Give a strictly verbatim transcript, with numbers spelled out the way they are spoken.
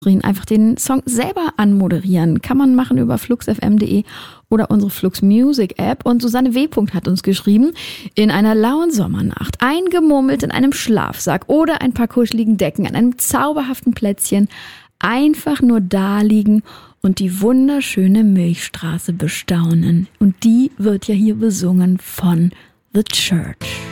einfach den Song selber anmoderieren. Kann man machen über flux f m punkt de oder unsere Flux Music App. Und Susanne W. hat uns geschrieben, in einer lauen Sommernacht, eingemummelt in einem Schlafsack oder ein paar kuscheligen Decken an einem zauberhaften Plätzchen, einfach nur da liegen und die wunderschöne Milchstraße bestaunen. Und die wird ja hier besungen von The Church.